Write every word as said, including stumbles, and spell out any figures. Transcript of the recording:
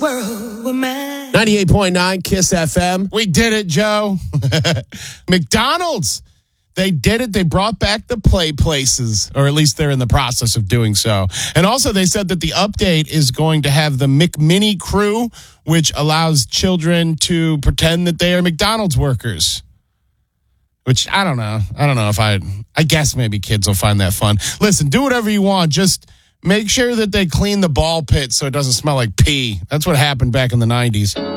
ninety-eight point nine Kiss F M. We did it, Joe. McDonald's. They did it. They brought back the play places, or at least they're in the process of doing so. And also they said that the update is going to have the McMini crew, which allows children to pretend that they are McDonald's workers. Which, I don't know. I don't know if I... I guess maybe kids will find that fun. Listen, do whatever you want. Just make sure that they clean the ball pit so it doesn't smell like pee. That's what happened back in the nineties.